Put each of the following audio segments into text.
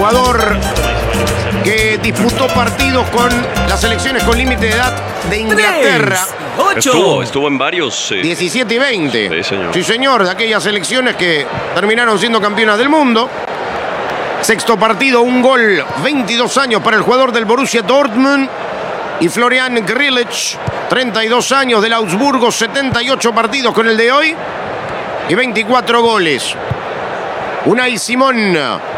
jugador que disputó partidos con las selecciones con límite de edad de Inglaterra. 8. Estuvo en varios. 17 y 20. Sí, señor. Sí, señor, de aquellas selecciones que terminaron siendo campeonas del mundo. Sexto partido, un gol, 22 años para el jugador del Borussia Dortmund. Y Florian Grillitsch, 32 años del Augsburgo, 78 partidos con el de hoy y 24 goles. Unai Simón,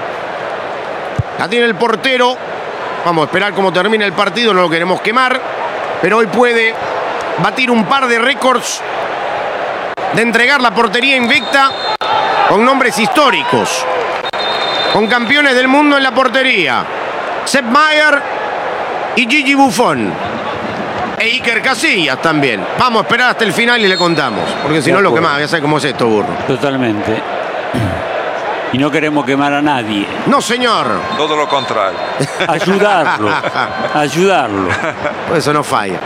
la tiene el portero. Vamos a esperar cómo termina el partido, no lo queremos quemar, pero hoy puede batir un par de récords de entregar la portería invicta con nombres históricos, con campeones del mundo en la portería, Sepp Maier y Gigi Buffon. E Iker Casillas también. Vamos a esperar hasta el final y le contamos, porque si no lo quemamos, ya sabes cómo es esto, burro. Totalmente. Y no queremos quemar a nadie. No, señor. Todo lo contrario. Ayudarlo. Ayudarlo. Eso no falla.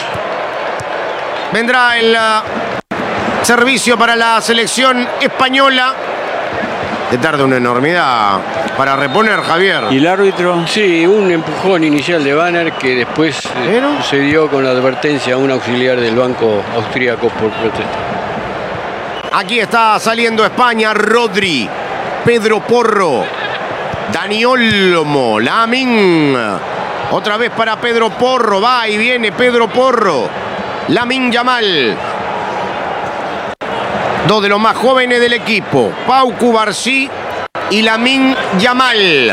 Vendrá el servicio para la selección española. Te tarda una enormidad para reponer, Javier. ¿Y el árbitro? Sí, un empujón inicial de Banner que después sucedió con la advertencia a un auxiliar del banco austríaco por protesta. Aquí está saliendo España. Rodri, Pedro Porro, Dani Olmo, Lamine. Otra vez para Pedro Porro. Va y viene Pedro Porro. Lamine Yamal. Dos de los más jóvenes del equipo, Pau Cubarsí y Lamine Yamal.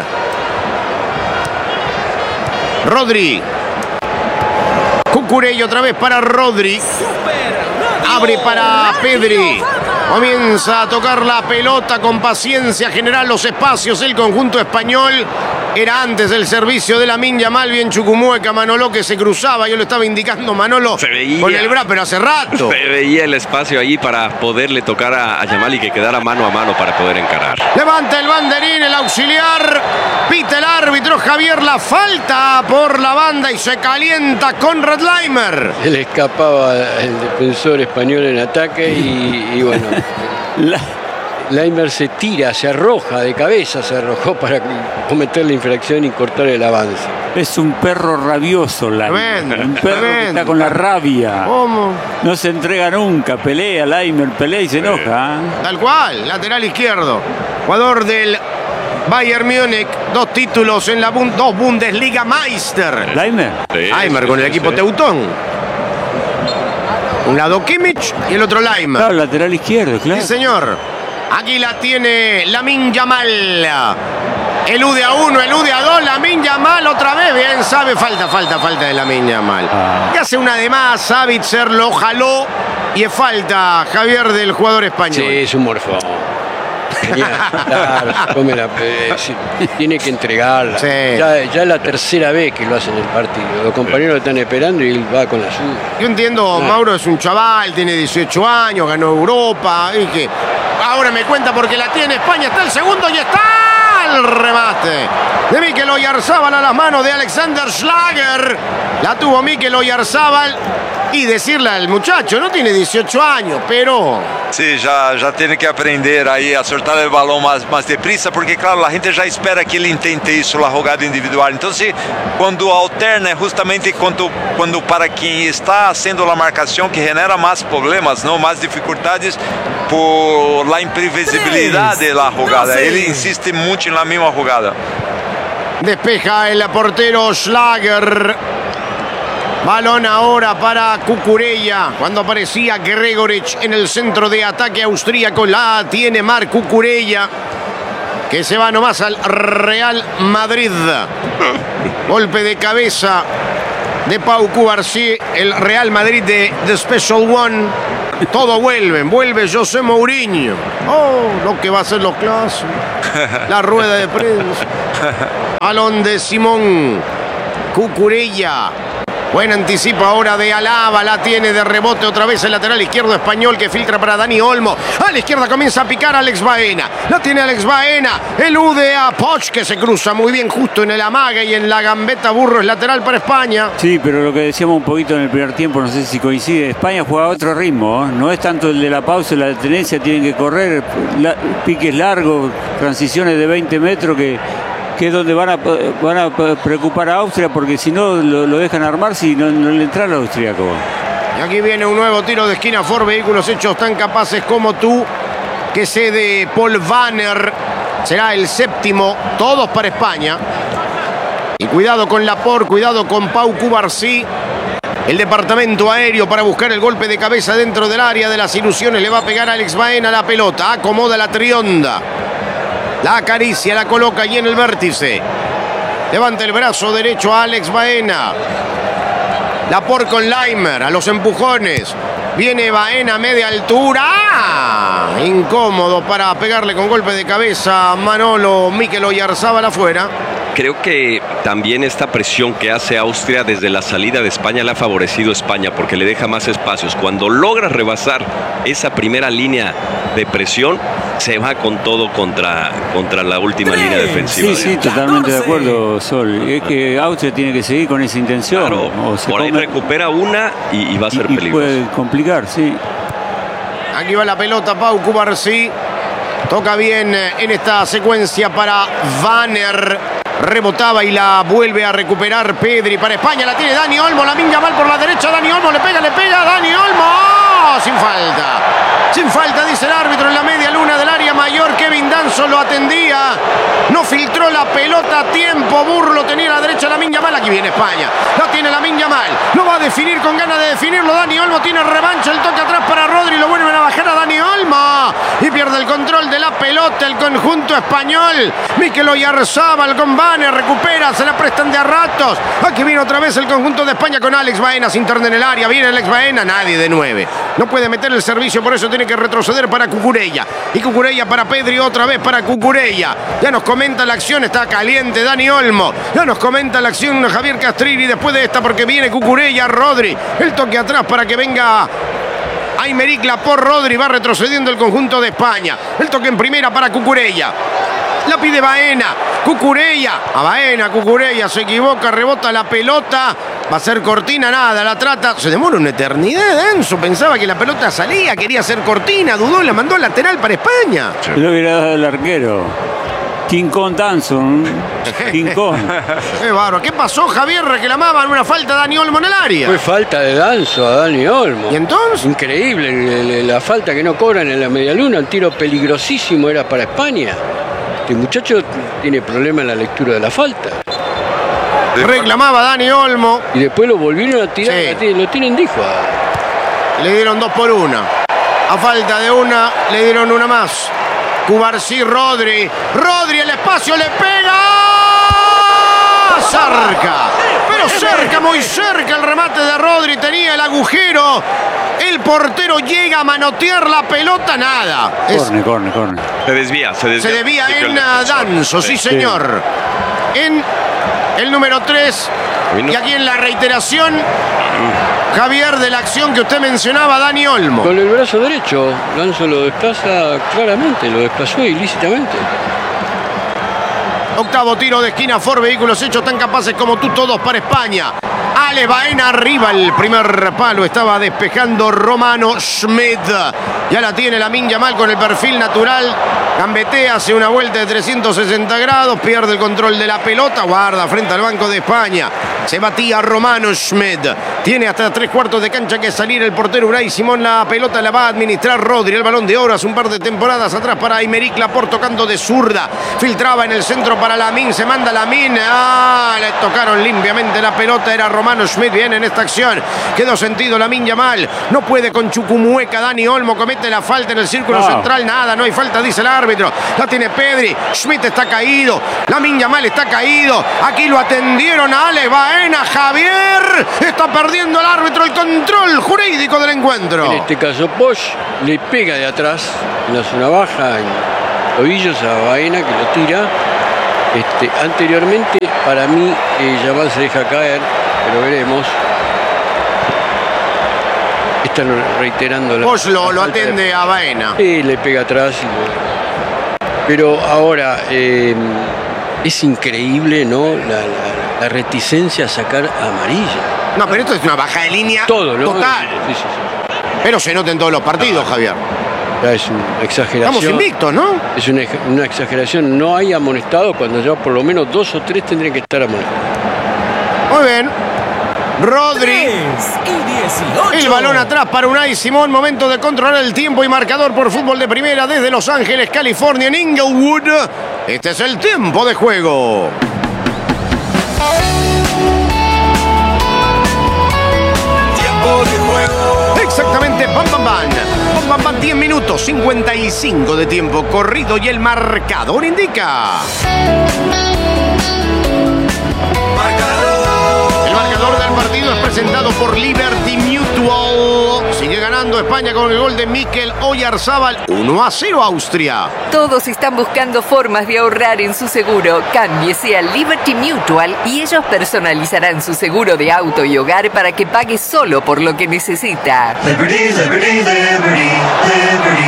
Rodri. Cucurella otra vez para Rodri. Abre para Pedri. Comienza a tocar la pelota con paciencia, generar los espacios el conjunto español. Era antes el servicio de Lamine Yamal, bien Chucumueca, Manolo que se cruzaba. Yo le estaba indicando Manolo con el brazo, pero hace rato. Se veía el espacio allí para poderle tocar a Yamal y que quedara mano a mano para poder encarar. Levanta el banderín, el auxiliar. Pita el árbitro Javier, la falta por la banda y se calienta Konrad Laimer. Se le escapaba el defensor español en ataque y bueno. Laimer se tira, se arroja de cabeza, se arrojó para cometer la infracción y cortar el avance. Es un perro rabioso, Laimer. Un perro que está con la rabia. ¿Cómo? No se entrega nunca, pelea, Laimer, pelea y se enoja. Tal cual, lateral izquierdo. Jugador del Bayern Múnich, 2 títulos en la dos Bundesliga Meister. ¿Laimer? Sí, Laimer con el equipo teutón. Un lado Kimmich y el otro Laimer. Claro, lateral izquierdo, claro. Sí, señor. Aquí la tiene Lamine Yamal. Elude a uno, elude a dos. Lamine Yamal otra vez. Bien, sabe. Falta de Lamine Yamal. Y hace una de más. Savitzer lo jaló. Y es falta, Javier, del jugador español. Sí, es un morfón. Tiene que entregarla. Sí. Ya es la tercera vez que lo hacen en el partido. Los compañeros lo están esperando y él va con la suya. Yo entiendo, Mauro es un chaval, tiene 18 años, ganó Europa. Y que ahora me cuenta porque la tiene España. Está el segundo y está el remate de Mikel Oyarzábal a las manos de Alexander Schlager. La tuvo Mikel Oyarzábal. Y decirle al muchacho, no tiene 18 años, pero... Sí, já tem que aprender aí a soltar o balão mais deprisa, porque, claro, a gente já espera que ele intente isso, a jogada individual. Então, quando alterna, é justamente quando para quem está haciendo a marcação, que genera mais problemas, não, mais dificuldades por la imprevisibilidade da jogada. Ele insiste muito na mesma jogada. Despeja el portero Schlager. Balón ahora para Cucurella. Cuando aparecía Gregoritsch en el centro de ataque austríaco, la tiene Marc Cucurella, que se va nomás al Real Madrid. Golpe de cabeza de Pau Cubarsí, el Real Madrid de The Special One. Todo vuelve José Mourinho. Oh, lo que va a hacer los clásicos. La rueda de prensa. Balón de Simón. Cucurella. Buen anticipo ahora de Alaba, la tiene de rebote otra vez el lateral izquierdo español que filtra para Dani Olmo. A la izquierda comienza a picar Alex Baena. La tiene Alex Baena, elude a Poch que se cruza muy bien justo en el amague y en la gambeta. Burro es lateral para España. Sí, pero lo que decíamos un poquito en el primer tiempo, no sé si coincide, España juega a otro ritmo, ¿eh? No es tanto el de la pausa y la tenencia, tienen que correr, piques largos, transiciones de 20 metros que que es donde van a preocupar a Austria, porque si no lo dejan armar, si no le entra al austríaco. Y aquí viene un nuevo tiro de esquina. Ford Vehículos hechos tan capaces como tú, que cede Paul Vanner. Será el séptimo, todos para España. Y cuidado con Laporte, cuidado con Pau Cubarsí. El departamento aéreo para buscar el golpe de cabeza dentro del área de las ilusiones. Le va a pegar a Alex Baena la pelota. Acomoda la trionda. La acaricia, la coloca allí en el vértice. Levanta el brazo derecho a Alex Baena. Laporte con Laimer a los empujones. Viene Baena a media altura. ¡Ah! Incómodo para pegarle con golpe de cabeza a Manolo Mikel Oyarzábal afuera. Creo que también esta presión que hace Austria desde la salida de España le ha favorecido a España porque le deja más espacios. Cuando logra rebasar esa primera línea de presión, se va con todo contra la última línea defensiva. Sí, totalmente de acuerdo, Sol. Es que Austria tiene que seguir con esa intención. Claro, por ahí recupera una y va a ser peligroso. Puede complicar, sí. Aquí va la pelota, Pau Cubarsí. Toca bien en esta secuencia para Vanner. Rebotaba y la vuelve a recuperar Pedri para España. La tiene Dani Olmo. Lamine Yamal por la derecha. Dani Olmo le pega. Dani Olmo. Sin falta. Sin falta, dice el árbitro, en la media luna del área mayor. Kevin Danso lo atendía. No filtró la pelota a tiempo. Burlo tenía a la derecha Lamine Yamal. Aquí viene España. Lo tiene Lamine Yamal. Lo va a definir con ganas de definirlo. Dani Olmo tiene revancha. El toque atrás para Rodri. Lo vuelven a bajar a Dani Olmo. Y pierde el control de la pelota el conjunto español. Mikel Oyarzábal con Vanner. Recupera. Se la prestan de a ratos. Aquí viene otra vez el conjunto de España con Alex Baena. Se interna en el área. Viene Alex Baena. Nadie de 9. No puede meter el servicio. Por eso tiene que retroceder para Cucurella. Y Cucurella para Pedri. Otra vez para Cucurella. Ya nos comenta la acción. Está caliente Dani Olmo. Ya nos comenta la acción Javier Castrilli. Después de esta porque viene Cucurella. Rodri. El toque atrás para que venga Aymeric Laporte. Rodri va retrocediendo el conjunto de España. El toque en primera para Cucurella. La pide Baena. Cucurella. A Baena. Cucurella se equivoca. Rebota la pelota. Va a ser cortina. Nada. La trata. Se demora una eternidad. Enzo pensaba que la pelota salía. Quería hacer cortina. Dudó. La mandó lateral para España. Lo hubiera dado el arquero. King Kong Danson. King Kong. Qué bárbaro. ¿Qué pasó, Javier? Reclamaban una falta de Dani Olmo en el área. Fue falta de Danso a Dani Olmo. ¿Y entonces? Increíble la falta que no cobran en la medialuna. Un tiro peligrosísimo era para España. Este muchacho tiene problema en la lectura de la falta. Reclamaba Dani Olmo. Y después lo volvieron a tirar. Sí. Lo tienen dijo. Le dieron 2 por 1. A falta de una, le dieron una más. Cubarsí, Rodri. Rodri, el espacio le pega. Cerca. Pero cerca, muy cerca el remate de Rodri. Tenía el agujero. El portero llega a manotear la pelota. Nada. Corne. Se desvía. Se desvía en Danso, sí señor. En el número 3. Y aquí en la reiteración, Javier, de la acción que usted mencionaba, Dani Olmo. Con el brazo derecho, Danso lo desplaza claramente, lo desplazó ilícitamente. Octavo tiro de esquina, Ford Vehículos hechos tan capaces como tú, todos para España. Ale Baena arriba, el primer palo estaba despejando Romano Schmidt. Ya la tiene Lamine Yamal con el perfil natural. Gambetea, hace una vuelta de 360 grados, pierde el control de la pelota, guarda frente al banco de España. Se batía Romano Schmidt. Tiene hasta 3/4 de cancha que salir el portero Unai Simón. La pelota la va a administrar Rodri. El Balón de Oro hace un par de temporadas atrás para Aymeric Laporte tocando de zurda. Filtraba en el centro para Lamine. Se manda Lamine. Le tocaron limpiamente la pelota. Era Romano Schmidt. Viene en esta acción. Quedó sentido Lamine Yamal. No puede con Chucumueca. Dani Olmo comete la falta en el círculo central. Nada, no hay falta, dice el árbitro. La tiene Pedri. Schmidt está caído. Lamine Yamal está caído. Aquí lo atendieron a Ale Baena. Javier. Está perdiendo el árbitro el control jurídico del encuentro. En este caso, Bosch le pega de atrás en la zona baja, en tobillos a Baena, que lo tira. Anteriormente, para mí, Yamal se deja caer, pero veremos. Están reiterando la. Bosch lo atende a Baena. Sí, le pega atrás. Pero ahora, es increíble, ¿no? La reticencia a sacar amarilla. No, pero esto es una baja de línea todo, ¿no? total. Sí. Pero se nota en todos los partidos, Javier. Ya es una exageración. Estamos invictos, ¿no? Es una exageración. No hay amonestado cuando ya por lo menos 2 o 3 tendrían que estar amonestados. Muy bien. Rodri. El balón atrás para Unai Simón. Momento de controlar el tiempo y marcador por fútbol de primera desde Los Ángeles, California, en Inglewood. Este es el tiempo de juego. Tiempo de juego. Exactamente, pam, pam, pam. Pam, pam, pam, 10 minutos, 55 de tiempo corrido y el marcador indica. El marcador del partido es presentado por Liberty Mutual. Sigue ganando España con el gol de Mikel Oyarzabal. 1-0 Austria. Todos están buscando formas de ahorrar en su seguro. Cámbiese a Liberty Mutual y ellos personalizarán su seguro de auto y hogar para que pague solo por lo que necesita. Liberty, Liberty, Liberty, Liberty.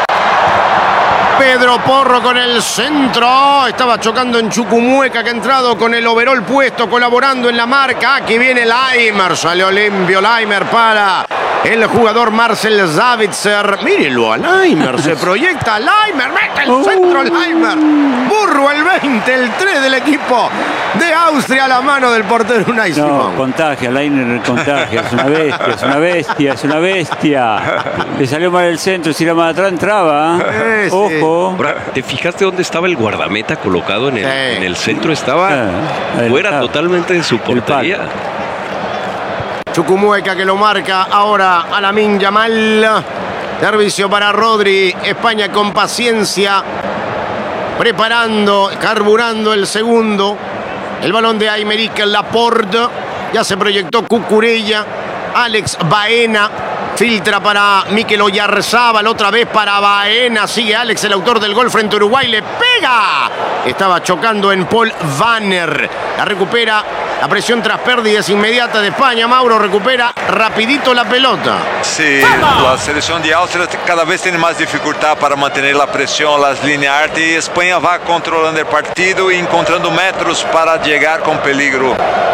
Pedro Porro con el centro. Estaba chocando en Chucumueca, que ha entrado con el overol puesto, colaborando en la marca. Aquí viene Laimer. Salió limpio Laimer para el jugador Marcel Savitzer. Mírenlo a Laimer. Se proyecta Laimer. Mete el centro Laimer. Burro el 20, el 3 del equipo de Austria a la mano del portero Unai Simón. No, contagia, Laimer contagia. Es una bestia, es una bestia, es una bestia. Le salió mal el centro. Si era más atrás entraba. Ojo. Ahora, ¿te fijaste dónde estaba el guardameta colocado en el centro? Estaba fuera totalmente de su portería. Chucumueca que lo marca ahora a Lamine Yamal. Servicio para Rodri. España con paciencia. Preparando, carburando el segundo. El balón de Aymeric Laporte. Ya se proyectó Cucurella. Alex Baena. Filtra para Mikel Oyarzabal, otra vez para Baena. Sigue Alex, el autor del gol frente a Uruguay. Le pega. Estaba chocando en Paul Vanner. La recupera. La presión tras pérdidas inmediatas de España. Mauro recupera rapidito la pelota. Sí, la selección de Austria cada vez tiene más dificultad para mantener la presión, las líneas altas, y España va controlando el partido y encontrando metros para llegar con peligro.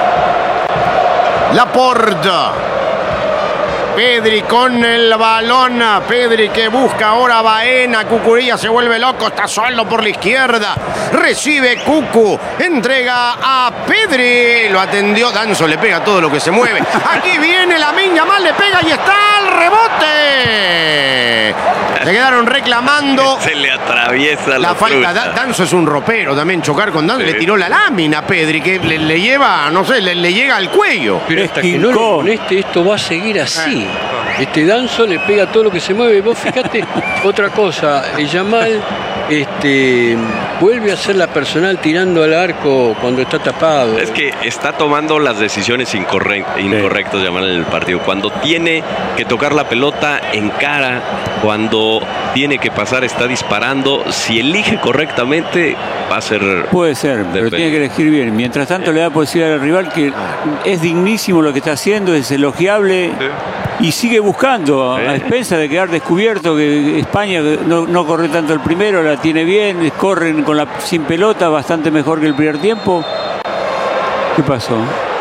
Laporte. Pedri con el balón. Pedri que busca ahora a Baena. Cucurella se vuelve loco. Está solo por la izquierda. Recibe Cucu. Entrega a Pedri. Lo atendió. Danzo le pega todo lo que se mueve. Aquí viene Lamine Yamal. Le pega y está el rebote. Se quedaron reclamando. Se le atraviesa la falta. Danzo es un ropero también. Chocar con Danzo. Sí. Le tiró la lámina a Pedri, que le lleva, no sé, le llega al cuello. Pero hasta que no lo conecte, esto va a seguir así. Danzo le pega todo lo que se mueve. Vos fíjate otra cosa, Yamal vuelve a hacer la personal tirando al arco cuando está tapado. Es que está tomando las decisiones incorrectas Yamal en el partido. Cuando tiene que tocar la pelota, encara. Cuando tiene que pasar, está disparando. Si elige correctamente, va a ser... Puede ser, pero tiene que elegir bien. Mientras tanto le da posibilidad al rival, que es dignísimo lo que está haciendo, es elogiable. Y sigue buscando, a expensa de quedar descubierto, que España no corre tanto el primero, la tiene bien, corren sin pelota, bastante mejor que el primer tiempo. ¿Qué pasó?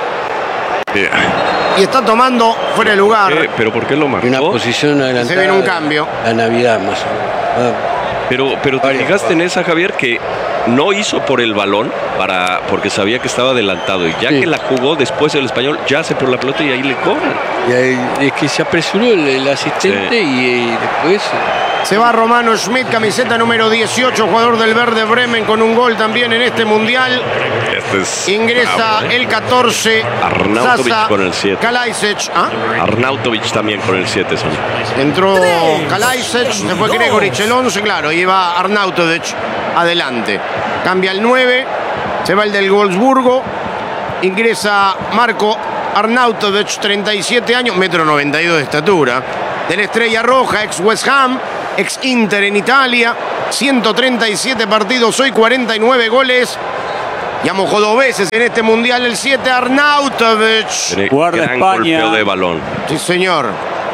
Y está tomando fuera de lugar. ¿Pero por qué lo marcó? Una posición adelantada. Se viene un cambio. La Navidad más o menos. Pero te fijaste en esa, Javier, que no hizo por el balón porque sabía que estaba adelantado. Y ya que la jugó después el español, ya se por la pelota y ahí le cobran. Y ahí, es que se apresuró el asistente y después... Se va Romano Schmidt, camiseta número 18, jugador del Werder Bremen, con un gol también en este mundial. Ingresa el 14. Arnautovic Sasa con el 7. Kalajdzic. Arnautovic también con el 7. Entró Kalajdzic, se fue Gregoric el 11, claro, y va Arnautovic adelante. Cambia el 9, se va el del Wolfsburgo. Ingresa Marco Arnautovic, 37 años, 1,92 m de estatura. De la Estrella Roja, ex West Ham, ex Inter en Italia, 137 partidos, hoy 49 goles. Ya mojó 2 veces en este mundial el 7, Arnautovic. Guarda gran España. Golpeo de balón. Sí, señor.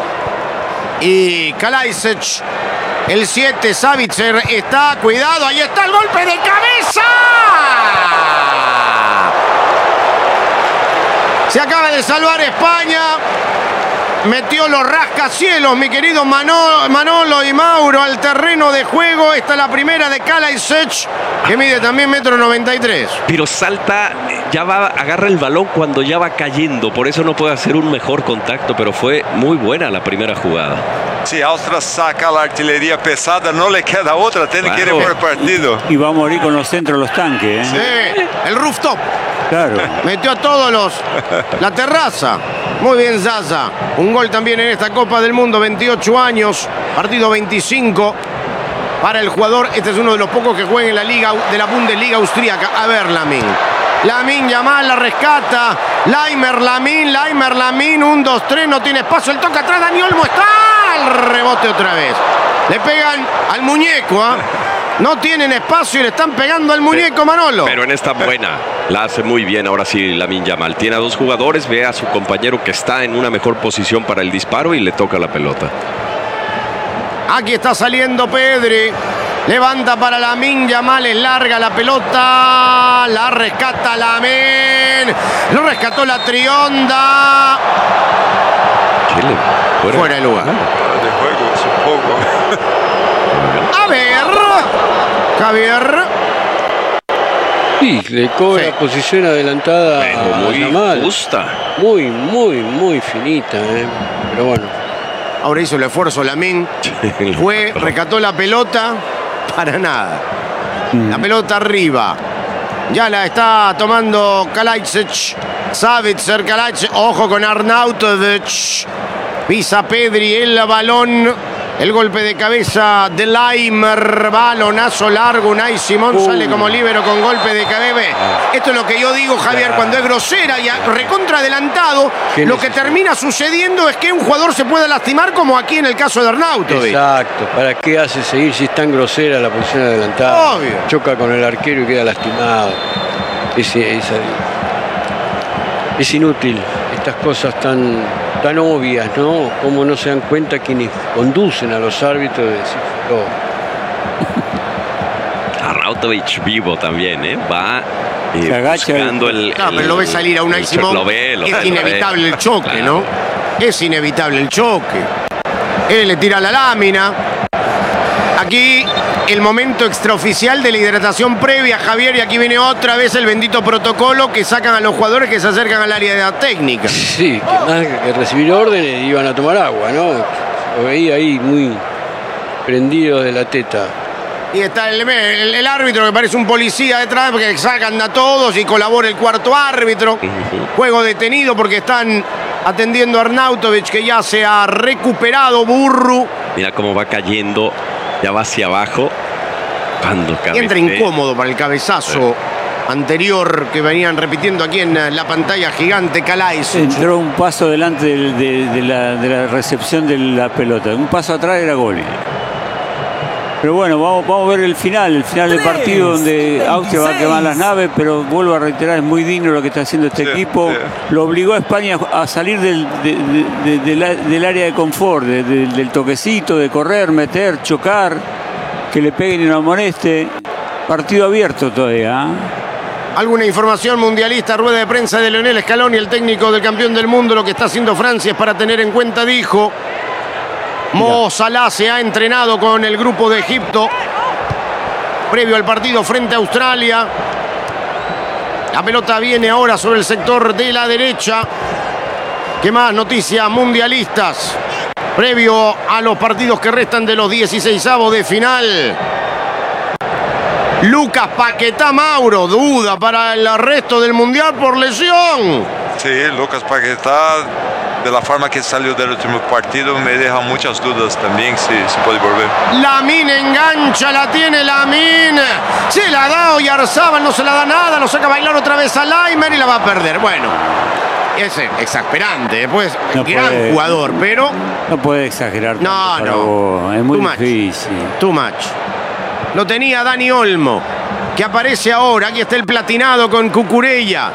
Y Kalajdzic, el 7, Savitzer está, cuidado, ahí está el golpe de cabeza. Se acaba de salvar España. Metió los rascacielos, mi querido Manolo y Mauro, al terreno de juego. Esta es la primera de Kalajdzic, que mide también 1,93 m. Pero salta, agarra el balón cuando ya va cayendo. Por eso no puede hacer un mejor contacto, pero fue muy buena la primera jugada. Si Austria saca la artillería pesada, no le queda otra, tiene que ir por el partido. Y va a morir con los centros los tanques. Sí, el rooftop. Claro. Metió a todos la terraza. Muy bien, Zaza. Un gol también en esta Copa del Mundo, 28 años, partido 25 para el jugador. Este es uno de los pocos que juega en la liga de la Bundesliga austríaca. A ver, Lamine Yamal la rescata. Laimer Lamine, 1, 2, 3, no tiene espacio. El toque atrás, Dani Olmo está. El rebote otra vez. Le pegan al muñeco, ¿ah? No tienen espacio y le están pegando al muñeco, Manolo. Pero en esta buena, la hace muy bien ahora sí Lamine Yamal. Tiene a dos jugadores, ve a su compañero que está en una mejor posición para el disparo y le toca la pelota. Aquí está saliendo Pedri. Levanta para Lamine Yamal, es larga la pelota. La rescata Lamine. Lo rescató la Trionda. Chile, fuera de lugar. De juego, es un poco. A ver, Javier. Sí, le cobra posición adelantada a muy Yamal. justa. Muy finita, pero bueno. Ahora hizo el esfuerzo Lamine. Fue, rescató la pelota. Para nada. La pelota arriba. Ya la está tomando Kalajdzic. Savitzer, Kalajdzic. Ojo con Arnautovic. Pisa Pedri el balón. El golpe de cabeza de Laimer. Balonazo largo. Unai Simón sale como líbero con golpe de cabeza. Esto es lo que yo digo, Javier, cuando es grosera y recontra adelantado. Lo que termina sucediendo es que un jugador se puede lastimar, como aquí en el caso de Arnautovic. Exacto. ¿Para qué hace seguir si es tan grosera la posición adelantada? Obvio. Choca con el arquero y queda lastimado. Es inútil estas cosas tan obvias, ¿no? Como no se dan cuenta quienes conducen a los árbitros de decir, Arnautovic vivo también, Va se agacha buscando pero lo ve salir a Unai Simón. Es inevitable el choque, claro. ¿no? Es inevitable el choque. Él le tira la lámina. Aquí el momento extraoficial de la hidratación previa, Javier, y aquí viene otra vez el bendito protocolo que sacan a los jugadores que se acercan al área de la técnica. Sí, que más que recibir órdenes iban a tomar agua, ¿no? Lo veía ahí muy prendido de la teta. Y está el árbitro que parece un policía detrás, porque sacan a todos y colabora el cuarto árbitro. Juego detenido porque están atendiendo a Arnautovic, que ya se ha recuperado. Burru. Mira cómo va cayendo. Ya va hacia abajo. Cuando entra incómodo para el cabezazo anterior que venían repitiendo aquí en la pantalla gigante. Kalajdzic entró un paso delante de la recepción de la pelota. Un paso atrás era gol. Pero bueno, vamos a ver el final del partido, donde Austria va a quemar las naves, pero vuelvo a reiterar, es muy digno lo que está haciendo este equipo. Lo obligó a España a salir del área de confort, del toquecito, de correr, meter, chocar, que le peguen y no amoneste. Partido abierto todavía. Alguna información mundialista, rueda de prensa de Lionel Scaloni, el técnico del campeón del mundo. Lo que está haciendo Francia es para tener en cuenta, dijo. Mo Salah se ha entrenado con el grupo de Egipto previo al partido frente a Australia. La pelota viene ahora sobre el sector de la derecha. ¿Qué más noticias mundialistas? Previo a los partidos que restan de los 16avos de final. Lucas Paquetá, Mauro, duda para el resto del mundial por lesión. Sí, Lucas Paquetá, de la forma que salió del último partido, me deja muchas dudas también si puede volver. Lamine engancha, la tiene Lamine. Se la da Oyarzabal, no se la da nada, lo saca a bailar otra vez a Laimer y la va a perder. Bueno, es exasperante. Después, no gran puede, jugador, pero... No puede exagerar. No. Es muy difícil. Too much. Lo tenía Dani Olmo, que aparece ahora. Aquí está el platinado con Cucurella.